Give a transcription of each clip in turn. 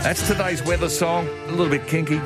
That's today's weather song. A little bit kinky.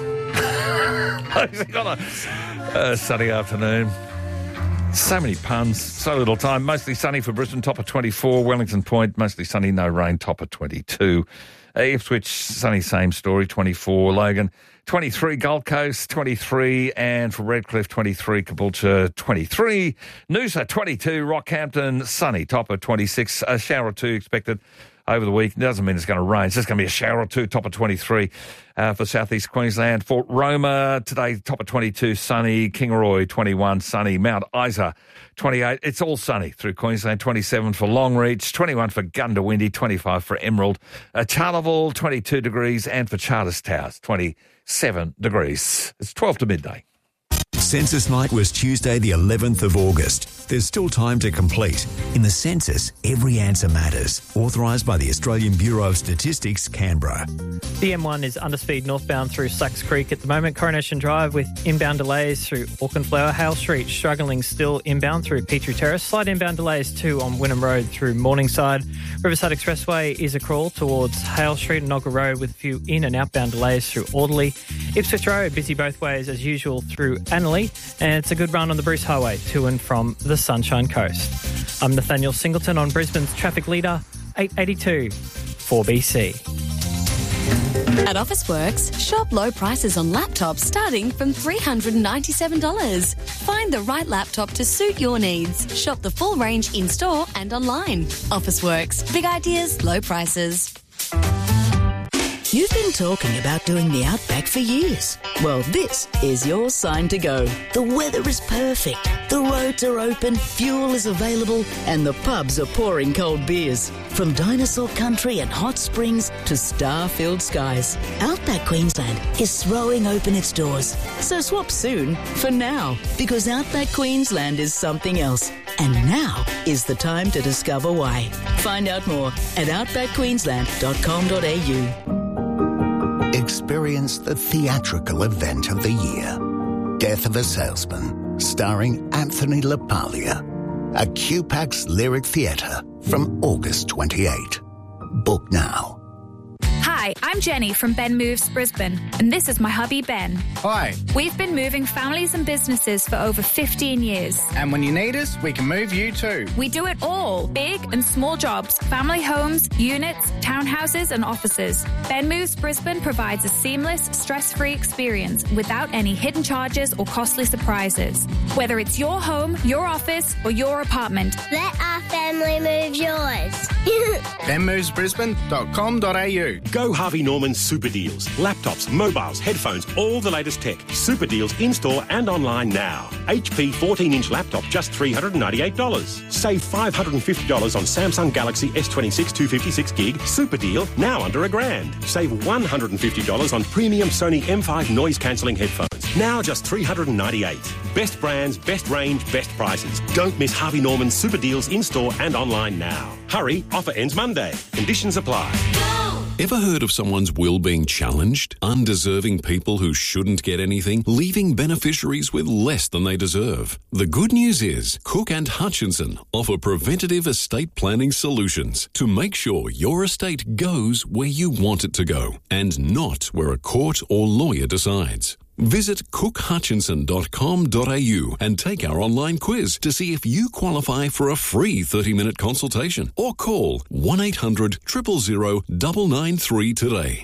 On a sunny afternoon. So many puns, so little time. Mostly sunny for Brisbane, top of 24. Wellington Point, mostly sunny, no rain, top of 22. Ipswich, sunny, same story, 24. Logan, 23. Gold Coast, 23. And for Redcliffe, 23. Caboolture, 23. Noosa, 22. Rockhampton, sunny, top of 26. A shower or two expected over the week. It doesn't mean it's going to rain. It's just going to be a shower or two, top of 23 for southeast Queensland. Fort Roma, today, top of 22, sunny. Kingaroy, 21, sunny. Mount Isa, 28. It's all sunny through Queensland. 27 for Longreach, 21 for Gundawindi, 25 for Emerald. Charleville, 22 degrees. And for Charters Towers, 27 degrees. It's 12 to midday. Census night was Tuesday the 11th of August. There's still time to complete. In the census, every answer matters. Authorised by the Australian Bureau of Statistics, Canberra. The M1 is underspeed northbound through Slacks Creek at the moment. Coronation Drive with inbound delays through Auchenflower. Hale Street struggling still inbound through Petrie Terrace. Slight inbound delays too on Wynnum Road through Morningside. Riverside Expressway is a crawl towards Hale Street and Nogger Road with a few in and outbound delays through Audley. Ipswich Road busy both ways as usual through Annerley. And it's a good run on the Bruce Highway to and from the Sunshine Coast. I'm Nathaniel Singleton on Brisbane's Traffic Leader, 882 4BC. At Officeworks, shop low prices on laptops starting from $397. Find the right laptop to suit your needs. Shop the full range in-store and online. Officeworks. Big ideas, low prices. You've been talking about doing the Outback for years. Well, this is your sign to go. The weather is perfect, the roads are open, fuel is available, and the pubs are pouring cold beers. From dinosaur country and hot springs to star-filled skies, Outback Queensland is throwing open its doors. So swap soon for now, because Outback Queensland is something else. And now is the time to discover why. Find out more at outbackqueensland.com.au. Experience the theatrical event of the year. Death of a Salesman, starring Anthony LaPaglia. At QPAX Lyric Theatre from August 28. Book now. Hi, I'm Jenny from Ben Moves Brisbane, and this is my hubby Ben. Hi. We've been moving families and businesses for over 15 years. And when you need us, we can move you too. We do it all, big and small jobs, family homes, units, townhouses and offices. Ben Moves Brisbane provides a seamless, stress-free experience without any hidden charges or costly surprises. Whether it's your home, your office or your apartment. Let our family move yours. benmovesbrisbane.com.au. Go Harvey Norman Super Deals. Laptops, mobiles, headphones, all the latest tech. Super Deals in-store and online now. HP 14-inch laptop, just $398. Save $550 on Samsung Galaxy S26 256 gig. Super deal, now under $1,000. Save $150 on premium Sony M5 noise-cancelling headphones. Now just $398. Best brands, best range, best prices. Don't miss Harvey Norman Super Deals in-store and online now. Hurry, offer ends Monday. Conditions apply. Ever heard of someone's will being challenged? Undeserving people who shouldn't get anything, leaving beneficiaries with less than they deserve. The good news is Cook and Hutchinson offer preventative estate planning solutions to make sure your estate goes where you want it to go and not where a court or lawyer decides. Visit cookhutchinson.com.au and take our online quiz to see if you qualify for a free 30-minute consultation or call 1-800-000-993 today.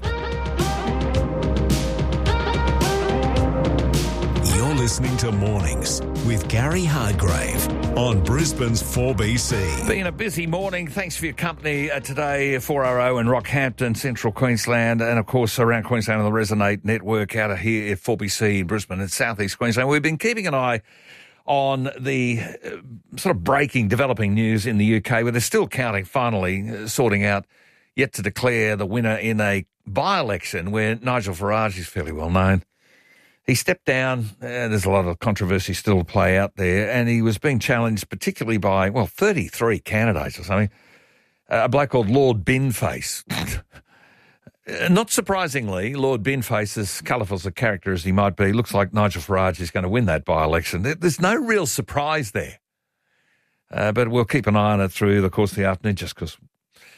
You're listening to Mornings with Gary Hardgrave on Brisbane's 4BC. Been a busy morning. Thanks for your company today. 4RO in Rockhampton, Central Queensland, and of course around Queensland on the Resonate network out of here at 4BC in Brisbane and Southeast Queensland. We've been keeping an eye on the sort of breaking, developing news in the UK, where they're still counting, finally sorting out, yet to declare the winner in a by-election where Nigel Farage is fairly well known. He stepped down. There's a lot of controversy still to play out there, and he was being challenged particularly by, 33 candidates or something. A bloke called Lord Binface. Not surprisingly, Lord Binface, as colourful as a character as he might be, looks like Nigel Farage is going to win that by-election. There's no real surprise there. But we'll keep an eye on it through the course of the afternoon, just because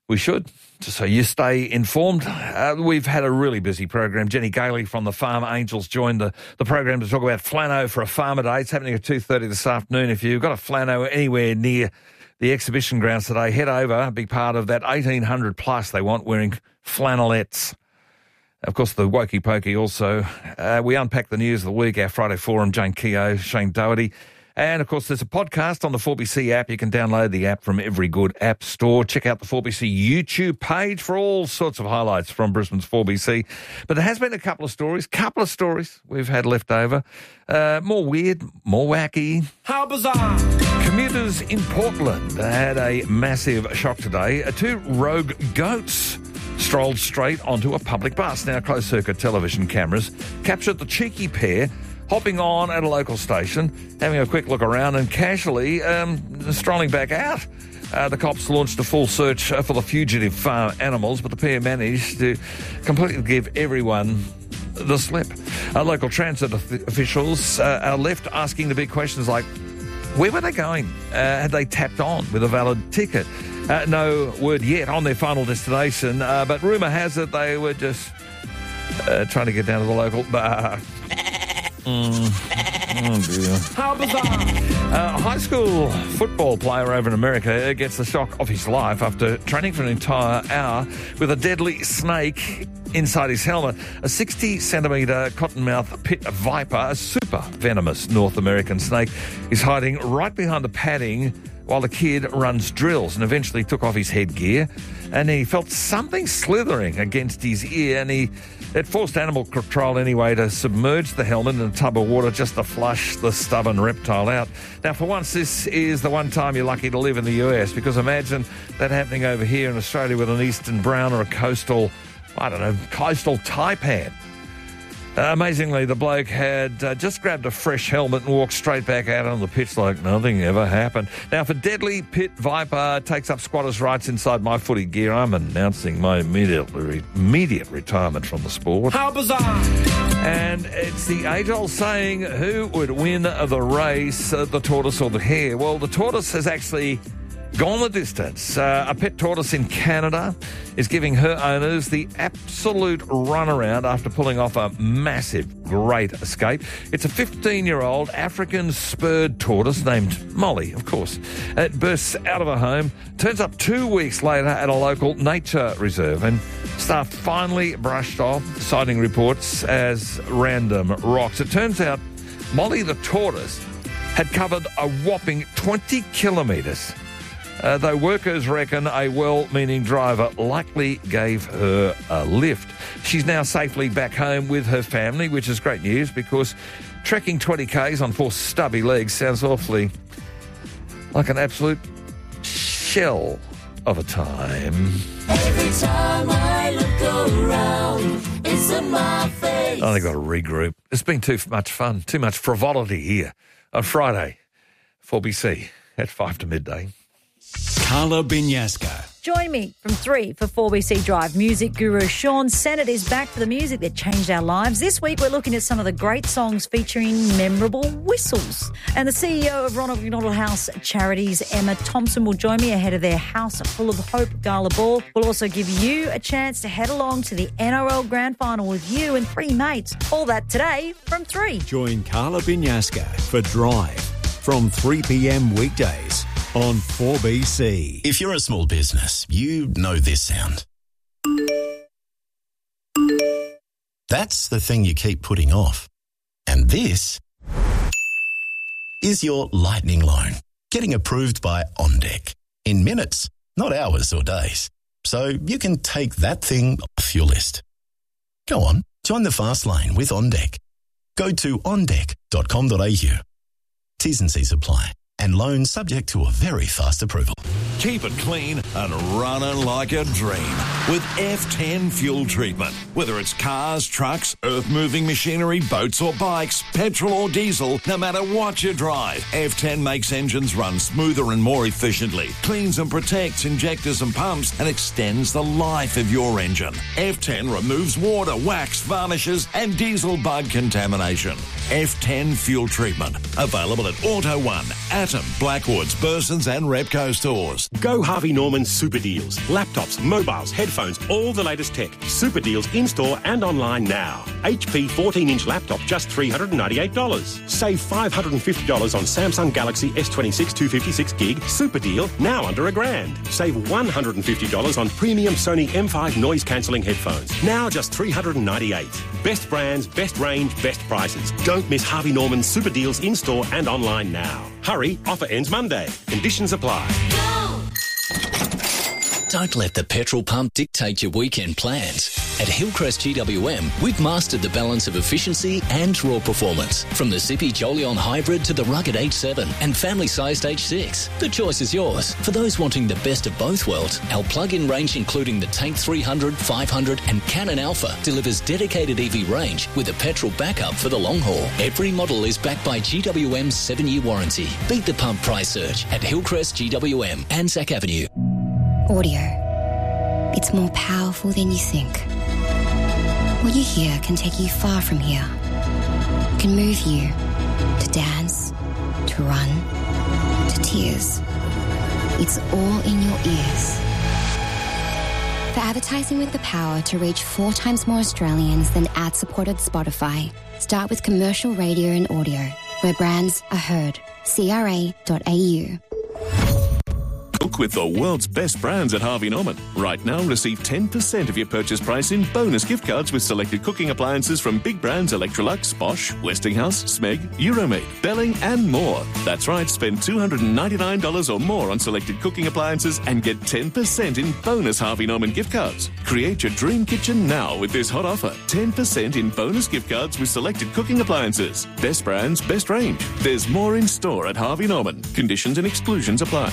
We should, just so you stay informed. We've had a really busy program. Jenny Gailey from the Farm Angels joined the program to talk about Flano for a Farmer Day. It's happening at 2:30 this afternoon. If you've got a Flano anywhere near the exhibition grounds today, head over. Be part of that 1,800 plus they want wearing flannelettes. Of course, the Wokey Pokey also. We unpack the news of the week, our Friday Forum, Jane Keogh, Shane Doherty. And, of course, there's a podcast on the 4BC app. You can download the app from every good app store. Check out the 4BC YouTube page for all sorts of highlights from Brisbane's 4BC. But there has been a couple of stories we've had left over. More weird, more wacky. How bizarre! Commuters in Portland had a massive shock today. Two rogue goats strolled straight onto a public bus. Now, closed-circuit television cameras captured the cheeky pair hopping on at a local station, having a quick look around and casually strolling back out. The cops launched a full search for the fugitive farm animals, but the pair managed to completely give everyone the slip. Local transit officials are left asking the big questions like, where were they going? Had they tapped on with a valid ticket? No word yet on their final destination, but rumour has it they were just trying to get down to the local bar. Oh dear. How bizarre! A high school football player over in America gets the shock of his life after training for an entire hour with a deadly snake inside his helmet. A 60-centimetre cottonmouth pit viper, a super venomous North American snake, is hiding right behind the padding while the kid runs drills, and eventually took off his headgear, and he felt something slithering against his ear, and it forced animal control anyway to submerge the helmet in a tub of water just to flush the stubborn reptile out. Now, for once, this is the one time you're lucky to live in the US, because imagine that happening over here in Australia with an eastern brown or a coastal taipan. Amazingly, the bloke had just grabbed a fresh helmet and walked straight back out on the pitch like nothing ever happened. Now, if a deadly pit viper takes up squatters' rights inside my footy gear, I'm announcing my immediate retirement from the sport. How bizarre! And it's the age-old saying, who would win the race, the tortoise or the hare? Well, the tortoise has actually gone the distance. A pet tortoise in Canada is giving her owners the absolute runaround after pulling off a massive, great escape. It's a 15-year-old African spurred tortoise named Molly, of course. It bursts out of her home, turns up 2 weeks later at a local nature reserve, and staff finally brushed off sighting reports as random rocks. It turns out Molly the tortoise had covered a whopping 20 kilometres. Though workers reckon a well-meaning driver likely gave her a lift. She's now safely back home with her family, which is great news because trekking 20 Ks on 4 stubby legs sounds awfully like an absolute shell of a time. Every time I look around, it's in my face. Oh, they've got to regroup. It's been too much fun, too much frivolity here on Friday, 4BC at 5 to midday. Carla Binyaska. Join me from 3 for 4BC Drive. Music guru Sean Sennett is back for the music that changed our lives. This week we're looking at some of the great songs featuring memorable whistles. And the CEO of Ronald McDonald House Charities, Emma Thompson, will join me ahead of their House Full of Hope Gala Ball. We'll also give you a chance to head along to the NRL Grand Final with you and 3 mates. All that today from 3. Join Carla Binyaska for Drive from 3 p.m. weekdays on 4BC. If you're a small business, you know this sound. That's the thing you keep putting off. And this is your lightning loan, getting approved by OnDeck in minutes, not hours or days. So you can take that thing off your list. Go on, join the fast lane with OnDeck. Go to ondeck.com.au. T's and C's apply. And loans subject to a very fast approval. Keep it clean and running like a dream with F10 fuel treatment. Whether it's cars, trucks, earth-moving machinery, boats or bikes, petrol or diesel, no matter what you drive, F10 makes engines run smoother and more efficiently, cleans and protects injectors and pumps, and extends the life of your engine. F10 removes water, wax, varnishes, and diesel bug contamination. F10 fuel treatment. Available at Auto One, Atom, Blackwoods, Burson's and Repco stores. Go Harvey Norman Super Deals. Laptops, mobiles, headphones, all the latest tech. Super Deals in-store and online now. HP 14-inch laptop, just $398. Save $550 on Samsung Galaxy S26 256 gig. Super deal, now under $1,000. Save $150 on premium Sony M5 noise-cancelling headphones. Now just $398. Best brands, best range, best prices. Don't miss Harvey Norman Super Deals in-store and online now. Hurry, offer ends Monday. Conditions apply. Don't let the petrol pump dictate your weekend plans. At Hillcrest GWM, we've mastered the balance of efficiency and raw performance. From the zippy Jolion Hybrid to the rugged H7 and family-sized H6. The choice is yours. For those wanting the best of both worlds, our plug-in range including the Tank 300, 500 and Cannon Alpha delivers dedicated EV range with a petrol backup for the long haul. Every model is backed by GWM's 7-year warranty. Beat the pump price surge at Hillcrest GWM, Anzac Avenue. Audio. It's more powerful than you think. What you hear can take you far from here. It can move you to dance, to run, to tears. It's all in your ears. For advertising with the power to reach 4 times more Australians than ad-supported Spotify, start with commercial radio and audio, where brands are heard. CRA.au. Cook with the world's best brands at Harvey Norman. Right now, receive 10% of your purchase price in bonus gift cards with selected cooking appliances from big brands Electrolux, Bosch, Westinghouse, Smeg, Euromaid, Belling and more. That's right, spend $299 or more on selected cooking appliances and get 10% in bonus Harvey Norman gift cards. Create your dream kitchen now with this hot offer. 10% in bonus gift cards with selected cooking appliances. Best brands, best range. There's more in store at Harvey Norman. Conditions and exclusions apply.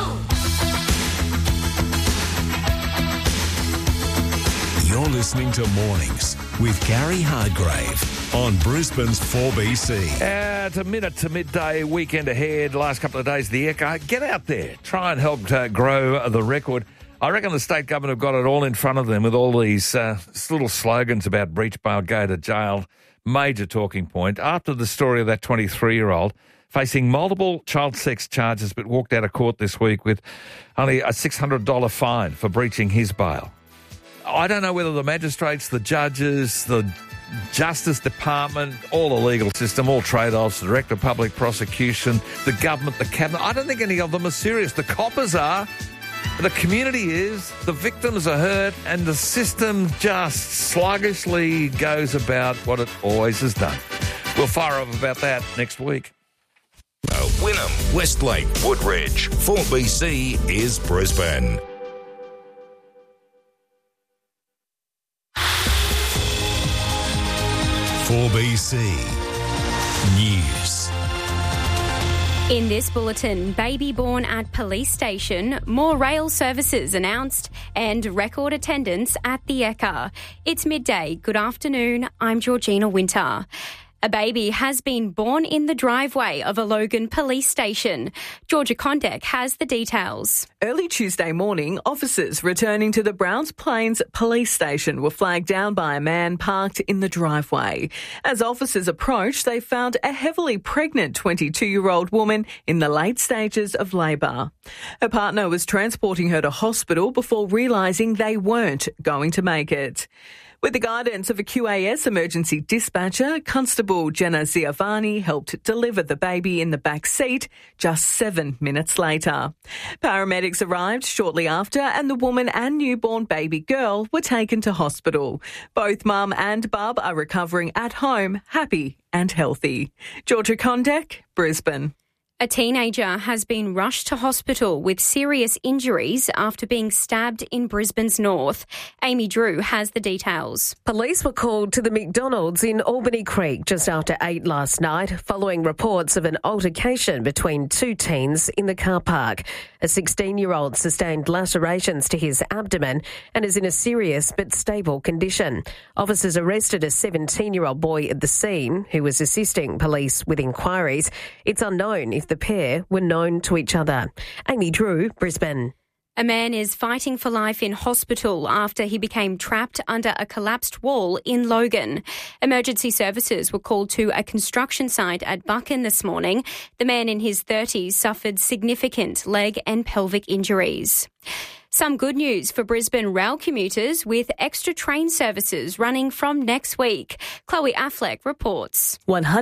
You're listening to Mornings with Gary Hardgrave on Brisbane's 4BC. It's a minute to midday, weekend ahead, last couple of days of the Echo. Get out there, try and help grow the record. I reckon the state government have got it all in front of them with all these little slogans about breach bail, go to jail. Major talking point. After the story of that 23-year-old facing multiple child sex charges but walked out of court this week with only a $600 fine for breaching his bail. I don't know whether the magistrates, the judges, the Justice Department, all the legal system, all trade-offs, the Director of Public Prosecution, the government, the cabinet, I don't think any of them are serious. The coppers are, the community is, the victims are hurt, and the system just sluggishly goes about what it always has done. We'll fire up about that next week. Wynnum, Westlake, Woodridge, 4BC is Brisbane. BC News. In this bulletin, baby born at police station, more rail services announced, and record attendance at the Ekka. It's midday. Good afternoon. I'm Georgina Winter. A baby has been born in the driveway of a Logan police station. Georgia Condek has the details. Early Tuesday morning, officers returning to the Browns Plains police station were flagged down by a man parked in the driveway. As officers approached, they found a heavily pregnant 22-year-old woman in the late stages of labour. Her partner was transporting her to hospital before realising they weren't going to make it. With the guidance of a QAS emergency dispatcher, Constable Jenna Ziavani helped deliver the baby in the back seat just 7 minutes later. Paramedics arrived shortly after and the woman and newborn baby girl were taken to hospital. Both mum and bub are recovering at home, happy and healthy. Georgia Condek, Brisbane. A teenager has been rushed to hospital with serious injuries after being stabbed in Brisbane's north. Amy Drew has the details. Police were called to the McDonald's in Albany Creek just after 8 last night, following reports of an altercation between two teens in the car park. A 16-year-old sustained lacerations to his abdomen and is in a serious but stable condition. Officers arrested a 17-year-old boy at the scene who was assisting police with inquiries. It's unknown if the pair were known to each other. Amy Drew, Brisbane. A man is fighting for life in hospital after he became trapped under a collapsed wall in Logan. Emergency services were called to a construction site at Buchan this morning. The man in his 30s suffered significant leg and pelvic injuries. Some good news for Brisbane rail commuters with extra train services running from next week. Chloe Affleck reports.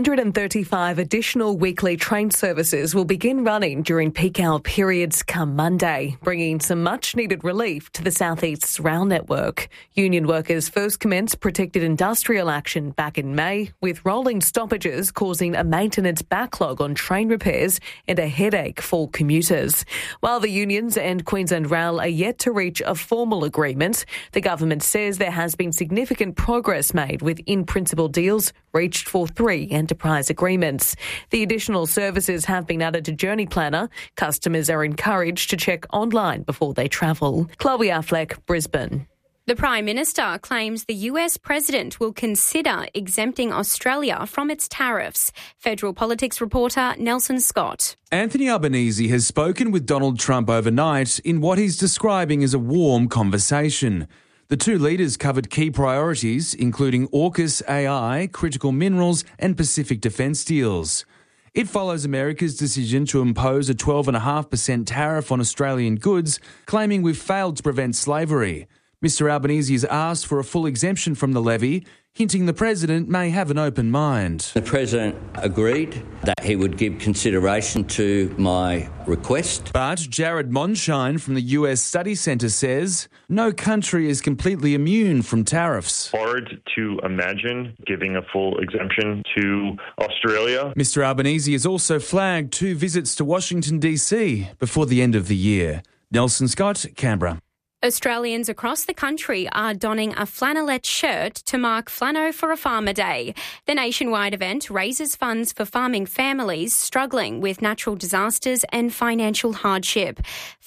135 additional weekly train services will begin running during peak hour periods come Monday, bringing some much-needed relief to the South East's rail network. Union workers first commenced protected industrial action back in May, with rolling stoppages causing a maintenance backlog on train repairs and a headache for commuters. While the unions and Queensland Rail are yet to reach a formal agreement, the government says there has been significant progress made with in-principle deals reached for 3 enterprise agreements. The additional services have been added to Journey Planner. Customers are encouraged to check online before they travel. Chloe Affleck, Brisbane. The Prime Minister claims the US President will consider exempting Australia from its tariffs. Federal politics reporter Nelson Scott. Anthony Albanese has spoken with Donald Trump overnight in what he's describing as a warm conversation. The two leaders covered key priorities, including AUKUS AI, critical minerals and Pacific defence deals. It follows America's decision to impose a 12.5% tariff on Australian goods, claiming we've failed to prevent slavery. Mr Albanese has asked for a full exemption from the levy, hinting the President may have an open mind. The President agreed that he would give consideration to my request. But Jared Monshine from the US Study Centre says no country is completely immune from tariffs. Hard to imagine giving a full exemption to Australia. Mr Albanese has also flagged 2 visits to Washington DC before the end of the year. Nelson Scott, Canberra. Australians across the country are donning a flannelette shirt to mark Flano for a Farmer Day. The nationwide event raises funds for farming families struggling with natural disasters and financial hardship.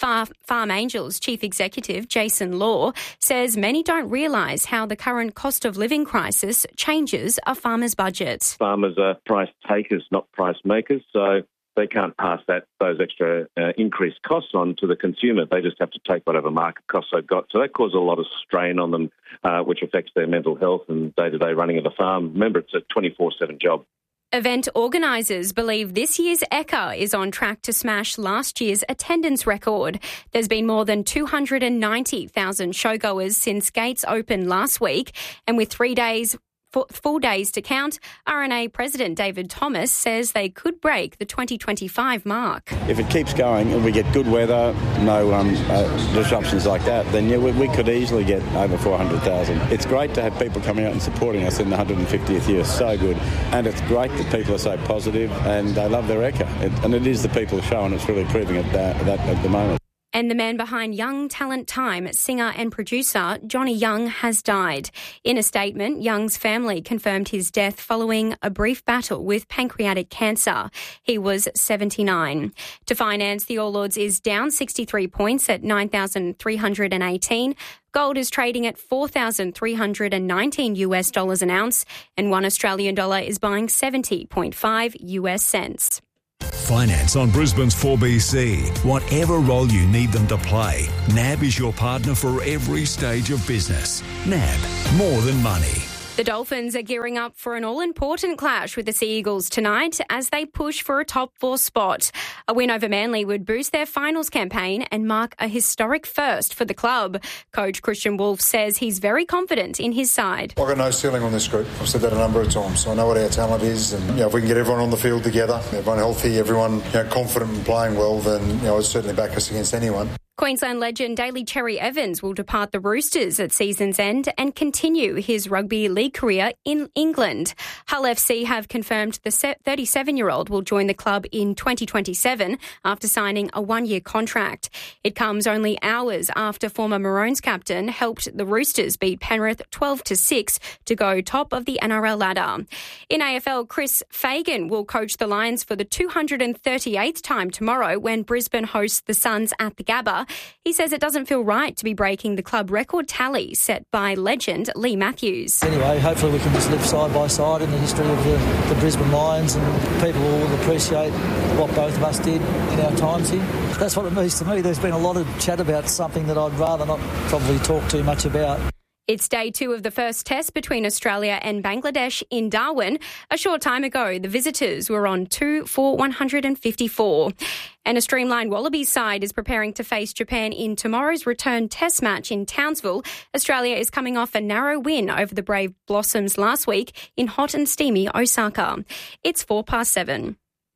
Farm Angels Chief Executive Jason Law says many don't realise how the current cost of living crisis changes a farmer's budget. Farmers are price takers, not price makers, so they can't pass those extra increased costs on to the consumer. They just have to take whatever market costs they've got. So that causes a lot of strain on them, which affects their mental health and day-to-day running of the farm. Remember, it's a 24/7 job. Event organisers believe this year's Ekka is on track to smash last year's attendance record. There's been more than 290,000 showgoers since gates opened last week, and with 3 days full days to count, RNA President David Thomas says they could break the 2025 mark. If it keeps going and we get good weather, no disruptions like that, then yeah, we could easily get over 400,000. It's great to have people coming out and supporting us in the 150th year. So good. And it's great that people are so positive and they love their Ekka. And it is the people show, and it's really proving it that at the moment. And the man behind Young Talent Time, singer and producer Johnny Young, has died. In a statement, Young's family confirmed his death following a brief battle with pancreatic cancer. He was 79. To finance, the All Ords is down 63 points at 9,318. Gold is trading at $4,319 an ounce, and $1 Australian dollar is buying 70.5 US cents. Finance on Brisbane's 4BC. Whatever role you need them to play, NAB is your partner for every stage of business. NAB, more than money. The Dolphins are gearing up for an all-important clash with the Sea Eagles tonight as they push for a top 4 spot. A win over Manly would boost their finals campaign and mark a historic first for the club. Coach Christian Wolf says he's very confident in his side. I've got no ceiling on this group. I've said that a number of times. I know what our talent is, and if we can get everyone on the field together, everyone healthy, everyone confident and playing well, then I'd certainly back us against anyone. Queensland legend Daly Cherry Evans will depart the Roosters at season's end and continue his rugby league career in England. Hull FC have confirmed the 37-year-old will join the club in 2027 after signing a one-year contract. It comes only hours after former Maroons captain helped the Roosters beat Penrith 12-6 to go top of the NRL ladder. In AFL, Chris Fagan will coach the Lions for the 238th time tomorrow when Brisbane hosts the Suns at the Gabba. He says it doesn't feel right to be breaking the club record tally set by legend Lee Matthews. Anyway, hopefully we can just live side by side in the history of the Brisbane Lions, and people will appreciate what both of us did in our times here. That's what it means to me. There's been a lot of chat about something that I'd rather not probably talk too much about. It's day 2 of the first test between Australia and Bangladesh in Darwin. A short time ago, the visitors were on 2 for 154. And a streamlined Wallabies side is preparing to face Japan in tomorrow's return test match in Townsville. Australia is coming off a narrow win over the Brave Blossoms last week in hot and steamy Osaka. It's 7:04.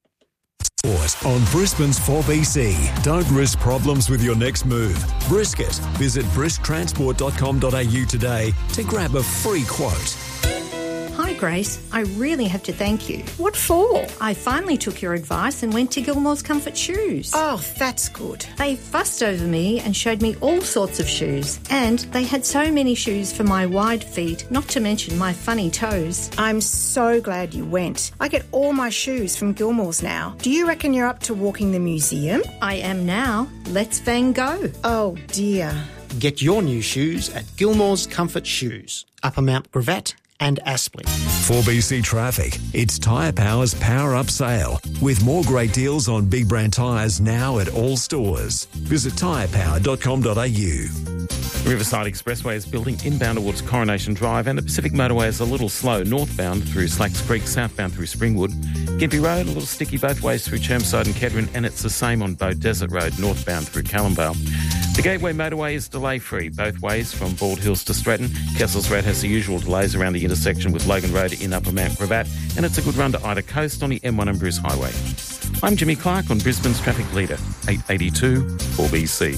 Sport on Brisbane's 4BC. Don't risk problems with your next move. Brisket. Visit brisktransport.com.au today to grab a free quote. Hi Grace, I really have to thank you. What for? I finally took your advice and went to Gilmore's Comfort Shoes. Oh, that's good. They fussed over me and showed me all sorts of shoes. And they had so many shoes for my wide feet, not to mention my funny toes. I'm so glad you went. I get all my shoes from Gilmore's now. Do you reckon you're up to walking the museum? I am now. Let's Van Gogh. Oh dear. Get your new shoes at Gilmore's Comfort Shoes, Upper Mount Gravatt and Aspley. 4BC Traffic. It's Tyre Power's Power Up Sale, with more great deals on big brand tyres now at all stores. Visit tyrepower.com.au. Riverside Expressway is building inbound towards Coronation Drive, and the Pacific Motorway is a little slow northbound through Slacks Creek, southbound through Springwood. Gympie Road, a little sticky both ways through Chermside and Kedron, and it's the same on Bow Desert Road, northbound through Callumvale. The Gateway Motorway is delay-free both ways from Bald Hills to Stratton. Kessels Road has the usual delays around the intersection with Logan Road in Upper Mount Gravatt, and it's a good run to Ida Coast on the M1 and Bruce Highway. I'm Jimmy Clark on Brisbane's Traffic Leader, 882 4BC.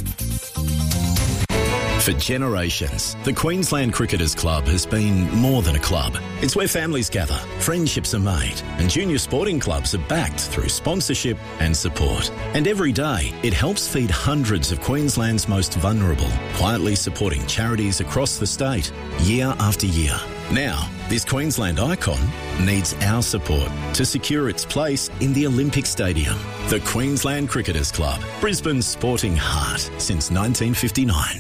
For generations, the Queensland Cricketers Club has been more than a club. It's where families gather, friendships are made, and junior sporting clubs are backed through sponsorship and support. And every day, it helps feed hundreds of Queensland's most vulnerable, quietly supporting charities across the state, year after year. Now, this Queensland icon needs our support to secure its place in the Olympic Stadium. The Queensland Cricketers Club, Brisbane's sporting heart since 1959.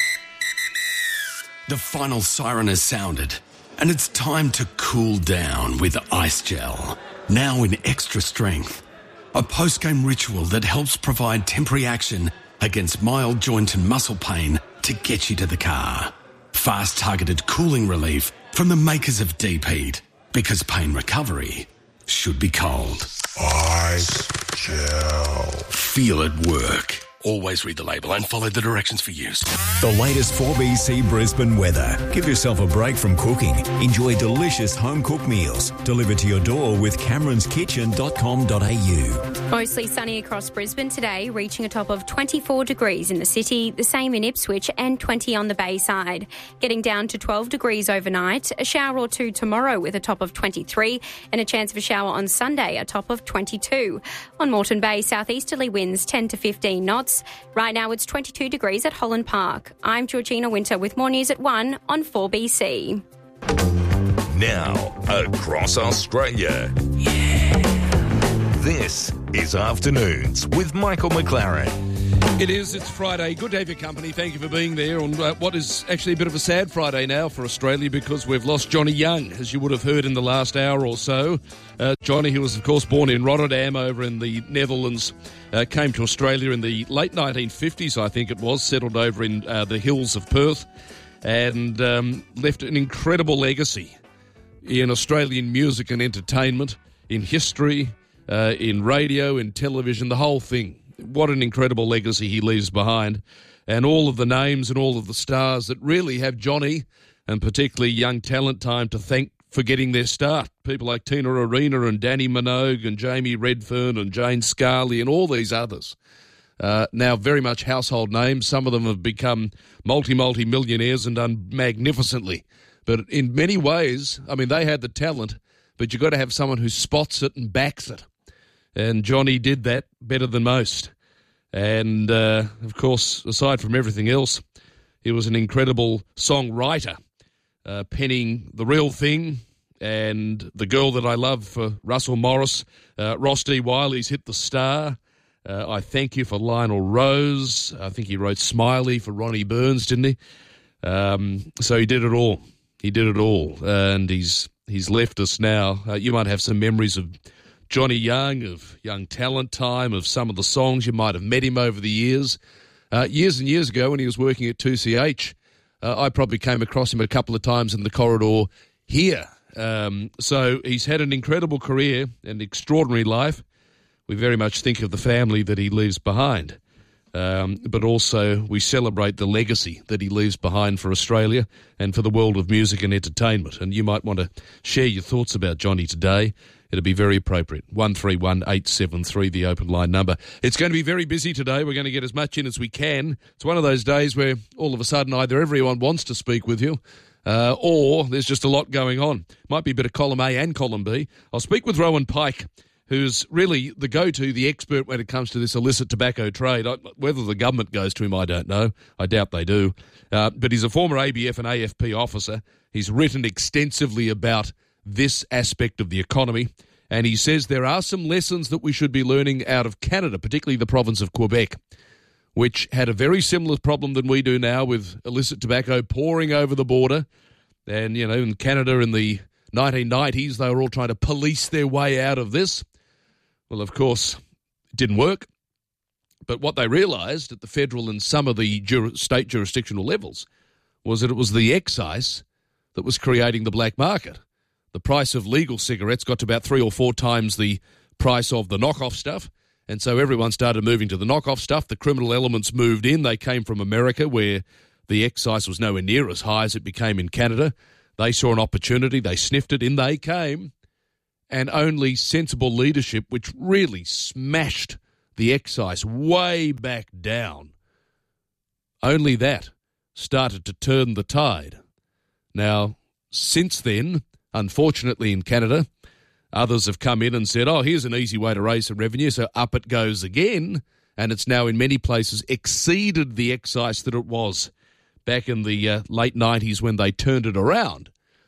The final siren has sounded, and it's time to cool down with Ice Gel, now in extra strength. A post-game ritual that helps provide temporary action against mild joint and muscle pain to get you to the car. Fast targeted cooling relief from the makers of Deep Heat, because pain recovery should be cold. Ice Gel. Feel it work. Always read the label and follow the directions for use. The latest 4BC Brisbane weather. Give yourself a break from cooking. Enjoy delicious home-cooked meals delivered to your door with cameronskitchen.com.au. Mostly sunny across Brisbane today, reaching a top of 24 degrees in the city, the same in Ipswich, and 20 on the Bayside. Getting down to 12 degrees overnight, a shower or two tomorrow with a top of 23, and a chance of a shower on Sunday, a top of 22. On Moreton Bay, southeasterly winds 10 to 15 knots. Right now it's 22 degrees at Holland Park. I'm Georgina Winter with more news at 1 on 4BC. Now, across Australia. This is Afternoons with Michael McLaren. It is. It's Friday. Good to have your company. Thank you for being there on what is actually a bit of a sad Friday now for Australia, because we've lost Johnny Young, as you would have heard in the last hour or so. Johnny, who was, of course, born in Rotterdam over in the Netherlands, came to Australia in the late 1950s, I think it was, settled over in the hills of Perth, and left an incredible legacy in Australian music and entertainment, in history, in radio, in television, the whole thing. What an incredible legacy he leaves behind. And all of the names and all of the stars that really have Johnny, and particularly young talent, time to thank for getting their start. People like Tina Arena and Danny Minogue and Jamie Redfern and Jane Scarley and all these others. now very much household names. Some of them have become multi-millionaires and done magnificently. But in many ways, I mean, they had the talent, but you've got to have someone who spots it and backs it. And Johnny did that better than most. And, of course, aside from everything else, he was an incredible songwriter, penning The Real Thing and The Girl That I Love for Russell Morris. Ross D. Wiley's Hit the Star. I Thank You for Lionel Rose. I think he wrote Smiley for Ronnie Burns, didn't he? So he did it all. He did it all. And he's left us now. You might have some memories of Johnny Young, of Young Talent Time, of some of the songs. You might have met him over the years. Years and years ago when he was working at 2CH, I probably came across him a couple of times in the corridor here. So he's had an incredible career and extraordinary life. We very much think of the family that he leaves behind. But also we celebrate the legacy that he leaves behind for Australia and for the world of music and entertainment. And you might want to share your thoughts about Johnny today. It'd be very appropriate. 131873, the open line number. It's going to be very busy today. We're going to get as much in as we can. It's one of those days where all of a sudden either everyone wants to speak with you or there's just a lot going on. Might be a bit of column A and column B. I'll speak with Rowan Pike, who's really the go-to, the expert when it comes to this illicit tobacco trade. Whether the government goes to him, I don't know. I doubt they do. But he's a former ABF and AFP officer. He's written extensively about this aspect of the economy, and he says there are some lessons that we should be learning out of Canada, particularly the province of Quebec, which had a very similar problem than we do now with illicit tobacco pouring over the border. And, you know, in Canada in the 1990s, they were all trying to police their way out of this. Well, of course, it didn't work. But what they realised at the federal and some of the state jurisdictional levels was that it was the excise that was creating the black market. The price of legal cigarettes got to about 3 or 4 times the price of the knockoff stuff, and so everyone started moving to the knockoff stuff. The criminal elements moved in. They came from America, where the excise was nowhere near as high as it became in Canada. They saw an opportunity. They sniffed it. In they came. And only sensible leadership, which really smashed the excise way back down, only that started to turn the tide. Now, since then, unfortunately in Canada, others have come in and said, oh, here's an easy way to raise some revenue, so up it goes again, and it's now in many places exceeded the excise that it was back in the late 90s when they turned it around.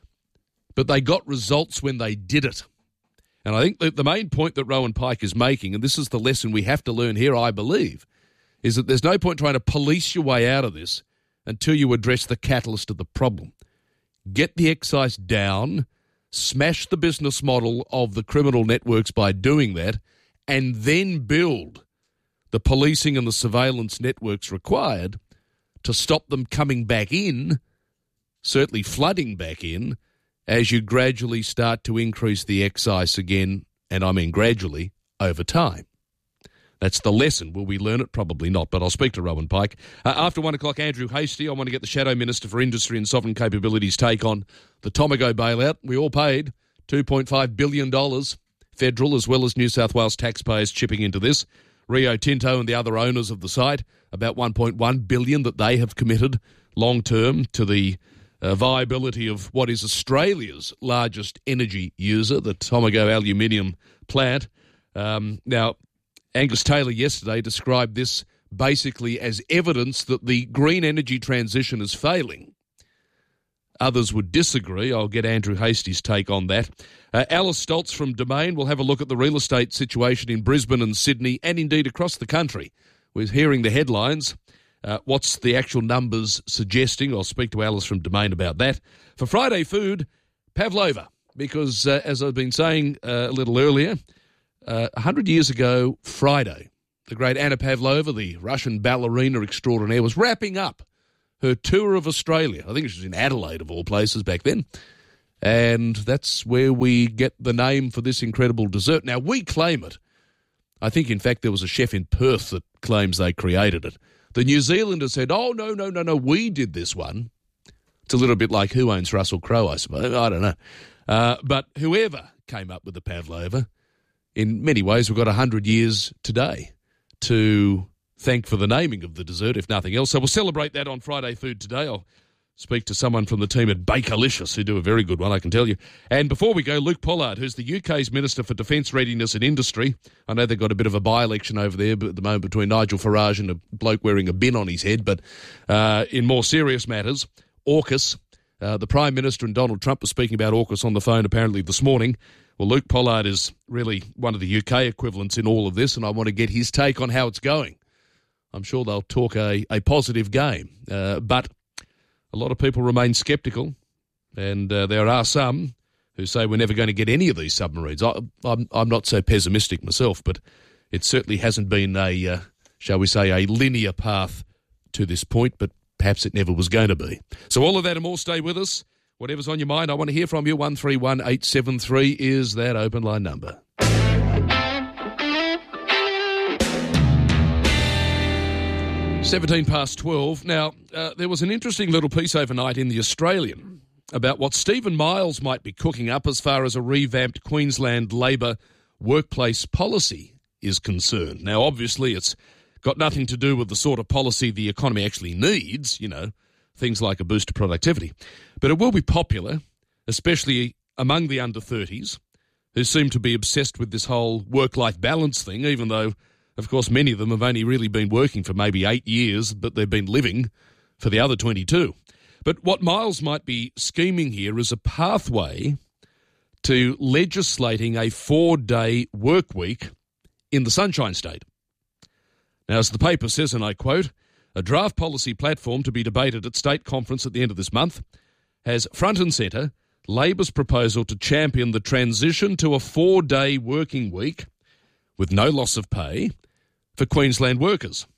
But they got results when they did it. And I think that the main point that Rowan Pike is making, and this is the lesson we have to learn here, I believe, is that there's no point trying to police your way out of this until you address the catalyst of the problem. Get the excise down, smash the business model of the criminal networks by doing that, and then build the policing and the surveillance networks required to stop them coming back in, certainly flooding back in, as you gradually start to increase the excise again, and I mean gradually, over time. That's the lesson. Will we learn it? Probably not, but I'll speak to Rowan Pike. After 1 o'clock, Andrew Hastie. I want to get the Shadow Minister for Industry and Sovereign Capabilities take on the Tomago bailout. We all paid $2.5 billion, federal as well as New South Wales taxpayers chipping into this. Rio Tinto and the other owners of the site, about $1.1 billion that they have committed long-term to the viability of what is Australia's largest energy user, the Tomago aluminium plant. Now, Angus Taylor yesterday described this basically as evidence that the green energy transition is failing. Others would disagree. I'll get Andrew Hastie's take on that. Alice Stoltz from Domain will have a look at the real estate situation in Brisbane and Sydney and indeed across the country. We're hearing the headlines. What's the actual numbers suggesting? I'll speak to Alice from Domain about that. For Friday food, pavlova, because as I've been saying a little earlier, 100 years ago Friday, the great Anna Pavlova, the Russian ballerina extraordinaire, was wrapping up her tour of Australia. I think she was in Adelaide, of all places, back then. And that's where we get the name for this incredible dessert. Now, we claim it. I think, in fact, there was a chef in Perth that claims they created it. The New Zealanders said, oh, no, we did this one. It's a little bit like who owns Russell Crowe, I suppose. I don't know. But whoever came up with the pavlova, in many ways, we've got 100 years today to thank for the naming of the dessert, if nothing else. So we'll celebrate that on Friday Food Today. I'll speak to someone from the team at Bakerlicious who do a very good one, I can tell you. And before we go, Luke Pollard, who's the UK's Minister for Defence Readiness and Industry. I know they've got a bit of a by-election over there at the moment between Nigel Farage and a bloke wearing a bin on his head. But in more serious matters, AUKUS, the Prime Minister and Donald Trump were speaking about AUKUS on the phone apparently this morning. Well, Luke Pollard is really one of the UK equivalents in all of this, and I want to get his take on how it's going. I'm sure they'll talk a positive game, but a lot of people remain sceptical, and there are some who say we're never going to get any of these submarines. I'm not so pessimistic myself, but it certainly hasn't been a, shall we say, a linear path to this point, but perhaps it never was going to be. So all of that and more, stay with us. Whatever's on your mind, I want to hear from you. 131873 is that open line number. $12. Now, there was an interesting little piece overnight in The Australian about what Stephen Miles might be cooking up as far as a revamped Queensland Labor workplace policy is concerned. Now, obviously, it's got nothing to do with the sort of policy the economy actually needs, you know, things like a boost to productivity. But it will be popular, especially among the under-30s, who seem to be obsessed with this whole work-life balance thing, even though, of course, many of them have only really been working for maybe 8 years, but they've been living for the other 22. But what Miles might be scheming here is a pathway to legislating a 4-day work week in the Sunshine State. Now, as the paper says, and I quote, a draft policy platform to be debated at State Conference at the end of this month has front and centre Labor's proposal to champion the transition to a 4-day working week with no loss of pay for Queensland workers.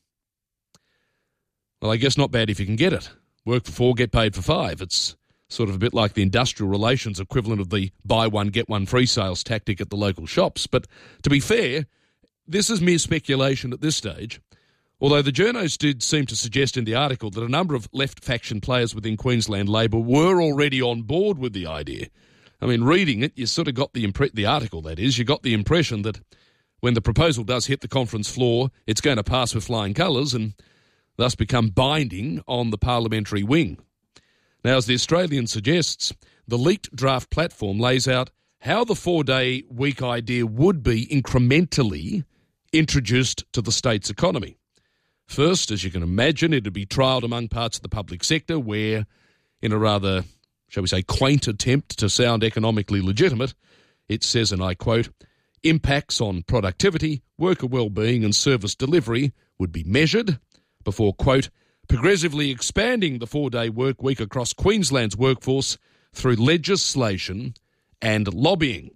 Well, I guess not bad if you can get it. Work for 4, get paid for 5. It's sort of a bit like the industrial relations equivalent of the buy one, get one free sales tactic at the local shops. But to be fair, this is mere speculation at this stage, although the journos did seem to suggest in the article that a number of left faction players within Queensland Labor were already on board with the idea. I mean, reading it, you sort of got the article, that is, you got the impression that when the proposal does hit the conference floor, it's going to pass with flying colours and thus become binding on the parliamentary wing. Now, as the Australian suggests, the leaked draft platform lays out how the 4-day week idea would be incrementally introduced to the state's economy. First, as you can imagine, it would be trialled among parts of the public sector where, in a rather, shall we say, quaint attempt to sound economically legitimate, it says, and I quote, impacts on productivity, worker well-being and service delivery would be measured before, quote, progressively expanding the 4-day work week across Queensland's workforce through legislation and lobbying.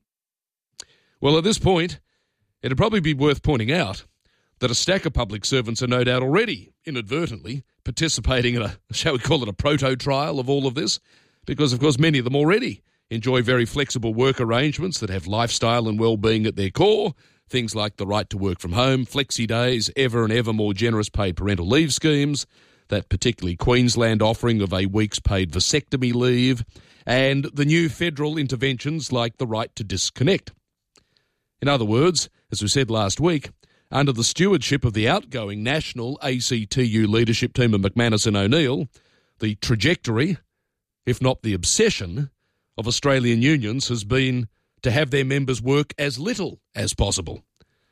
Well, at this point, it'd probably be worth pointing out that a stack of public servants are no doubt already, inadvertently, participating in a, shall we call it a proto-trial of all of this, because, of course, many of them already enjoy very flexible work arrangements that have lifestyle and well-being at their core, things like the right to work from home, flexi days, ever and ever more generous paid parental leave schemes, that particularly Queensland offering of a week's paid vasectomy leave, and the new federal interventions like the right to disconnect. In other words, as we said last week, under the stewardship of the outgoing national ACTU leadership team of McManus and O'Neill, the trajectory, if not the obsession, of Australian unions has been to have their members work as little as possible.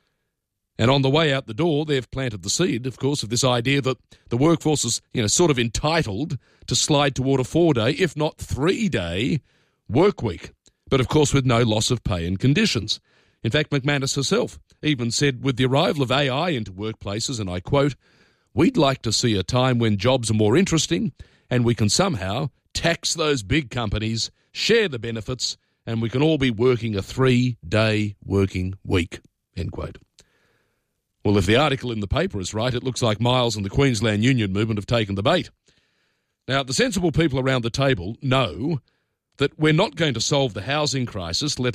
And on the way out the door, they've planted the seed, of course, of this idea that the workforce is, sort of entitled to slide toward a 4-day, if not 3-day, work week, but of course with no loss of pay and conditions. In fact, McManus herself even said, with the arrival of AI into workplaces, and I quote, we'd like to see a time when jobs are more interesting and we can somehow tax those big companies, share the benefits, and we can all be working a 3-day working week, end quote. Well, if the article in the paper is right, it looks like Miles and the Queensland Union movement have taken the bait. Now, the sensible people around the table know that we're not going to solve the housing crisis, let